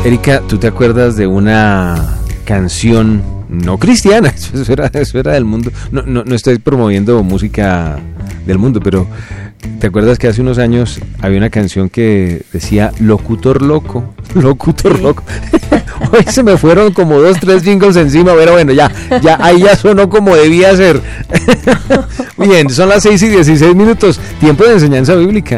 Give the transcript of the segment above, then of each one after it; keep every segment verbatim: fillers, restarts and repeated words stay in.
Erika, ¿tú te acuerdas de una canción no cristiana? Eso era, eso era del mundo. No, no, no estoy promoviendo música del mundo, pero ¿te acuerdas que hace unos años había una canción que decía locutor loco? Locutor sí. Loco. Hoy se me fueron como dos, tres jingles encima, pero bueno, ya, ya, ahí ya sonó como debía ser. Bien, son las seis y dieciséis minutos, tiempo de enseñanza bíblica.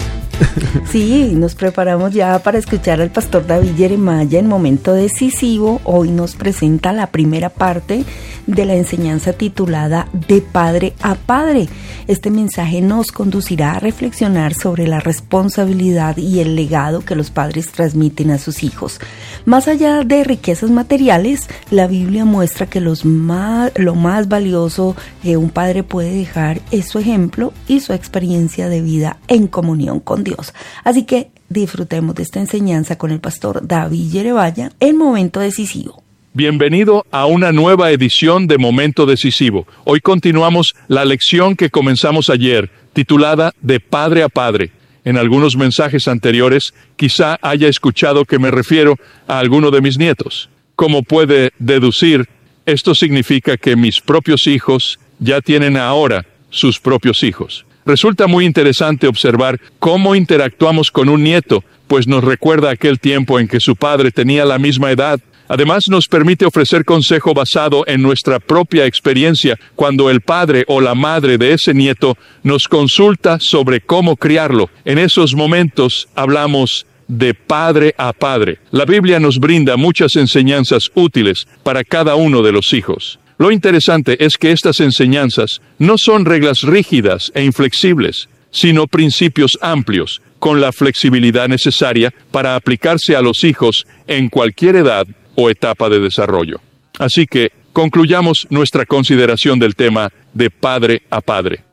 Sí, nos preparamos ya para escuchar al pastor David Jeremiah en Momento Decisivo. Hoy nos presenta la primera parte de la enseñanza titulada De Padre a Padre. Este mensaje nos conducirá a reflexionar sobre la responsabilidad y el legado que los padres transmiten a sus hijos. Más allá de riquezas materiales, la Biblia muestra que los más, lo más valioso que un padre puede dejar es su ejemplo y su experiencia de vida en comunión con Dios. Así que disfrutemos de esta enseñanza con el pastor David Jeremiah en Momento Decisivo. Bienvenido a una nueva edición de Momento Decisivo. Hoy continuamos la lección que comenzamos ayer, titulada De Padre a Padre. En algunos mensajes anteriores, quizá haya escuchado que me refiero a alguno de mis nietos. Como puede deducir, esto significa que mis propios hijos ya tienen ahora sus propios hijos. Resulta muy interesante observar cómo interactuamos con un nieto, pues nos recuerda aquel tiempo en que su padre tenía la misma edad. Además, nos permite ofrecer consejo basado en nuestra propia experiencia cuando el padre o la madre de ese nieto nos consulta sobre cómo criarlo. En esos momentos hablamos de padre a padre. La Biblia nos brinda muchas enseñanzas útiles para cada uno de los hijos. Lo interesante es que estas enseñanzas no son reglas rígidas e inflexibles, sino principios amplios, con la flexibilidad necesaria para aplicarse a los hijos en cualquier edad o etapa de desarrollo. Así que, concluyamos nuestra consideración del tema de padre a padre.